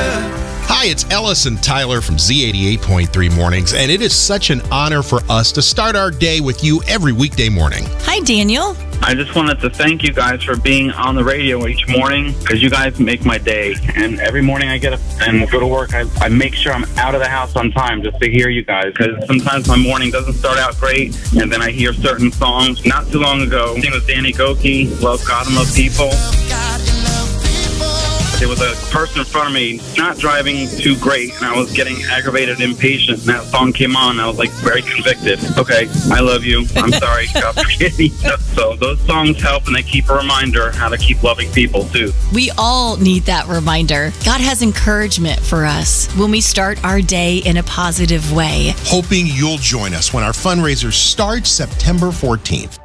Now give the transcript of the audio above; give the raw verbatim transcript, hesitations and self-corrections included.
Hi, it's Ellis and Tyler from Z eighty-eight point three Mornings, and it is such an honor for us to start our day with you every weekday morning. Hi, Daniel. I just wanted to thank you guys for being on the radio each morning, because you guys make my day. And every morning I get up and go to work, I, I make sure I'm out of the house on time just to hear you guys, because sometimes my morning doesn't start out great, and then I hear certain songs. Not too long ago, I think it was Danny Gokey, Love God and Love People. There was a person in front of me not driving too great, and I was getting aggravated and impatient, and that song came on, and I was like very convicted. Okay, I love you. I'm sorry. God forgive me. So those songs help, and they keep a reminder how to keep loving people too. We all need that reminder. God has encouragement for us when we start our day in a positive way. Hoping you'll join us when our fundraiser starts September fourteenth.